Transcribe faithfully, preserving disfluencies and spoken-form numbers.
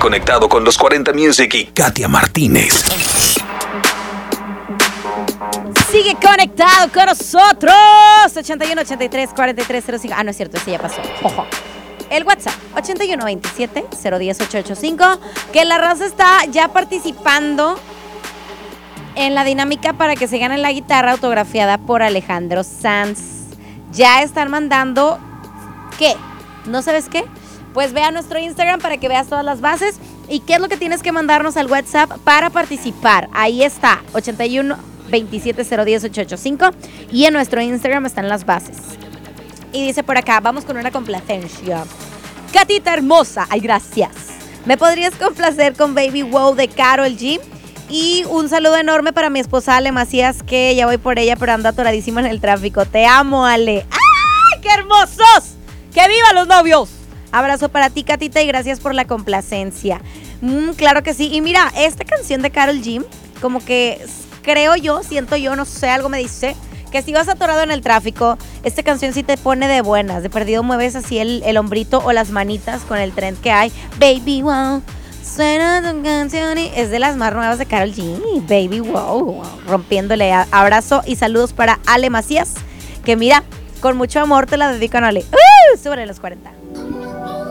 conectado con los cuarenta Music y Katia Martínez. Sigue conectado con nosotros. ochenta y uno, ochenta y tres, cuarenta y tres, cero cinco. Ah, no es cierto, ese ya pasó. Ojo. El WhatsApp, ochenta y uno, veintisiete, cero diez, ochocientos ochenta y cinco. Que la raza está ya participando en la dinámica para que se gane la guitarra autografiada por Alejandro Sanz. Ya están mandando... ¿Qué? ¿No sabes qué? Pues ve a nuestro Instagram para que veas todas las bases. ¿Y qué es lo que tienes que mandarnos al WhatsApp para participar? Ahí está, ochenta y uno, veintisiete, cero diez, ochocientos ochenta y cinco. Y en nuestro Instagram están las bases. Y dice por acá, vamos con una complacencia. Catita hermosa, ay, gracias. ¿Me podrías complacer con Baby Wow de Karol G? Y un saludo enorme para mi esposa Ale Macías, que ya voy por ella, pero anda atoradísima en el tráfico. Te amo, Ale. ¡Ay, qué hermosos! ¡Que vivan los novios! Abrazo para ti, Catita, y gracias por la complacencia. Mm, claro que sí. Y mira, esta canción de Karol G, como que creo yo, siento yo, no sé, algo me dice, que si vas atorado en el tráfico, esta canción sí te pone de buenas. De perdido mueves así el, el hombrito o las manitas con el trend que hay. Baby Wow, suena tu canción y es de las más nuevas de Karol G. Baby Wow, rompiéndole. Abrazo y saludos para Ale Macías, que mira, con mucho amor te la dedican, Ale. ¡Uh! Súbele los cuarenta.